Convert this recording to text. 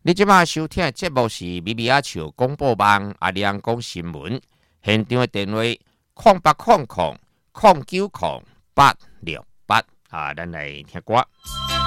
你即马收听的节目是米米阿笑广播网阿亮讲新闻，现场的电话0800090868啊，咱来听歌。